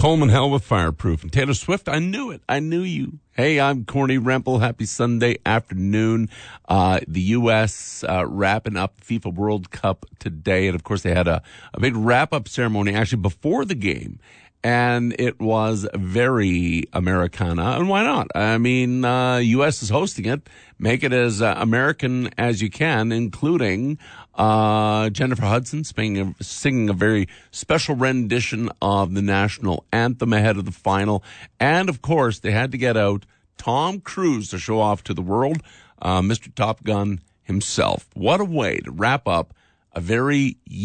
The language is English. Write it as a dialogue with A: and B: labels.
A: Coleman Hell with Fireproof. And Taylor Swift, I knew it. I knew you. Hey, I'm Corny Rempel. Happy Sunday afternoon. The U.S. Wrapping up FIFA World Cup today. And, of course, they had a big wrap-up ceremony actually before the game. And it was very Americana. And why not? I mean, U.S. is hosting it. Make it as American as you can, including Jennifer Hudson singing a very special rendition of the national anthem ahead of the final. And, of course, they had to get out Tom Cruise to show off to the world, Mr. Top Gun himself. What a way to wrap up a very